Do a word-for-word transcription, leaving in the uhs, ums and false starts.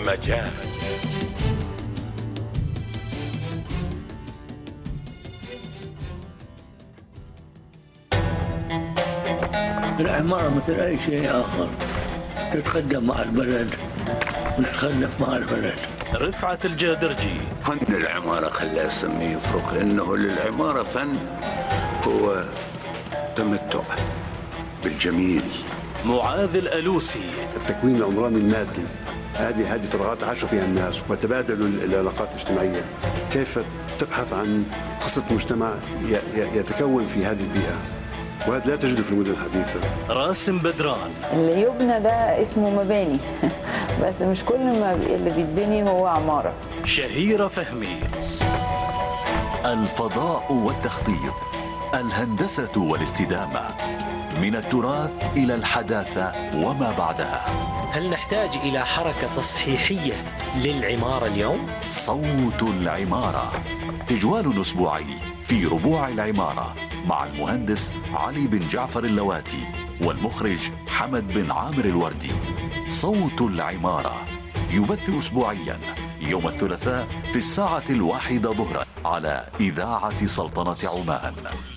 مجال. العمارة مثل أي شيء آخر تتقدم مع البلد وتتخلف مع البلد. رفعت الجادرجي. فن العمارة خلاه أسميه يفرق، إنه للعمارة فن هو تمتع بالجميل. معاذ الألوسي. التكوين العمراني المادي، هذه هذه فراغات عاشوا فيها الناس وتبادلوا العلاقات الاجتماعية. كيف تبحث عن قصة مجتمع يتكون في هذه البيئة، وهذا لا تجده في المدن الحديثة. راسم بدران. اللي يبنى ده اسمه مباني بس مش كل ما اللي بيتبني هو عمارة. شهيرة فهمي. الفضاء والتخطيط، الهندسة والاستدامة، من التراث إلى الحداثة وما بعدها. هل نحتاج إلى حركة تصحيحية للعمارة اليوم؟ صوت العمارة، تجوال أسبوعي في ربوع العمارة مع المهندس علي بن جعفر اللواتي والمخرج حمد بن عامر الوردي. صوت العمارة يبث أسبوعيا يوم الثلاثاء في الساعة الواحدة ظهرا على إذاعة سلطنة عمان.